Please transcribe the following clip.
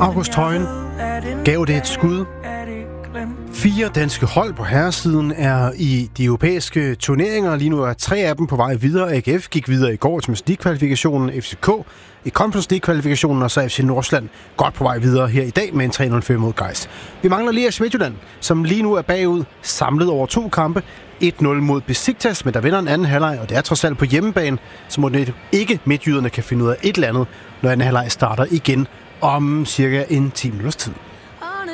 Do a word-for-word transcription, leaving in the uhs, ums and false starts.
August Højen gav det et skud. Fire danske hold på herresiden er i de europæiske turneringer. Lige nu er tre af dem på vej videre. A G F gik videre i går til Champions League-kvalifikationen. F C K i Conference League-kvalifikationen, og så F C Nordsjælland godt på vej videre her i dag med en tre nul fem mod Geist. Vi mangler lige F C Midtjylland, som lige nu er bagud samlet over to kampe. et nul mod Besiktas, men der vinder en anden halvleg, og det er trods alt på hjemmebane, så må det ikke midtjyderne kan finde ud af et eller andet, når anden halvleg starter igen om cirka en ti minutters tid.